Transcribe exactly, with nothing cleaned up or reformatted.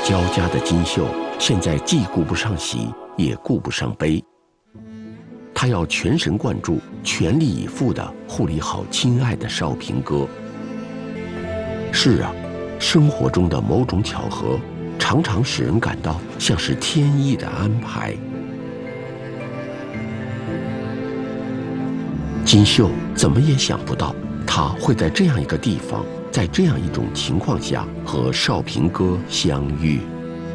交加的金秀，现在既顾不上喜，也顾不上悲。他要全神贯注、全力以赴地护理好亲爱的少平哥。是啊，生活中的某种巧合，常常使人感到像是天意的安排。金秀怎么也想不到，他会在这样一个地方，在这样一种情况下和少平哥相遇。